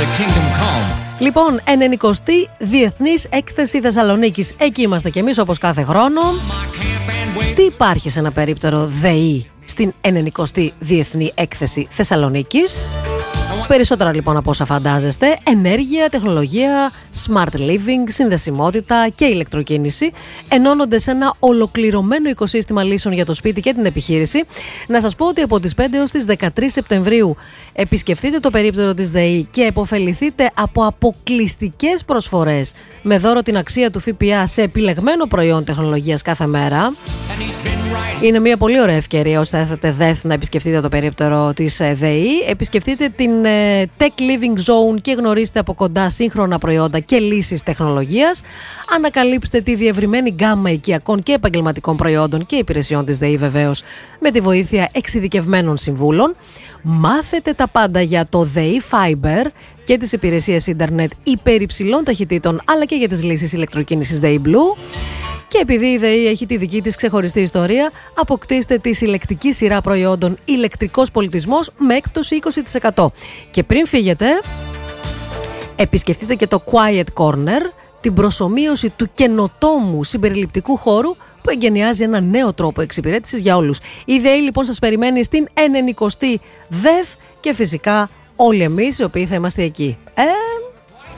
Λοιπόν, 90η Διεθνής Έκθεση Θεσσαλονίκης. Εκεί είμαστε κι εμείς όπως κάθε χρόνο. Τι υπάρχει σε ένα περίπτερο ΔΕΗ στην 90η Διεθνή Έκθεση Θεσσαλονίκης? Περισσότερα λοιπόν από όσα φαντάζεστε: ενέργεια, τεχνολογία, smart living, συνδεσιμότητα και ηλεκτροκίνηση ενώνονται σε ένα ολοκληρωμένο οικοσύστημα λύσεων για το σπίτι και την επιχείρηση. Να σας πω ότι από τις 5 έως τις 13 Σεπτεμβρίου επισκεφτείτε το περίπτερο της ΔΕΗ και επωφεληθείτε από αποκλειστικές προσφορές με δώρο την αξία του ΦΠΑ σε επιλεγμένο προϊόν τεχνολογίας κάθε μέρα. Είναι μια πολύ ωραία ευκαιρία όσοι θα έρθετε ΔΕΘ να επισκεφτείτε το περίπτερο της ΔΕΗ. Επισκεφτείτε την Tech Living Zone και γνωρίστε από κοντά σύγχρονα προϊόντα και λύσεις τεχνολογίας. Ανακαλύψτε τη διευρυμένη γκάμα οικιακών και επαγγελματικών προϊόντων και υπηρεσιών της ΔΕΗ, βεβαίως με τη βοήθεια εξειδικευμένων συμβούλων. Μάθετε τα πάντα για το ΔΕΗ Fiber και τις υπηρεσίες ίντερνετ υπερυψηλών ταχυτήτων, αλλά και για τις λύσεις ηλεκτροκίνησης ΔΕΗ Blue. Και επειδή η ΔΕΗ έχει τη δική της ξεχωριστή ιστορία, αποκτήστε τη συλλεκτική σειρά προϊόντων ηλεκτρικός πολιτισμός με έκπτωση 20%. Και πριν φύγετε, επισκεφτείτε και το Quiet Corner, την προσομοίωση του καινοτόμου συμπεριληπτικού χώρου που εγκαινιάζει ένα νέο τρόπο εξυπηρέτησης για όλους. Η ΔΕΗ λοιπόν σας περιμένει στην 90η ΔΕΘ και φυσικά όλοι εμείς οι οποίοι θα είμαστε εκεί.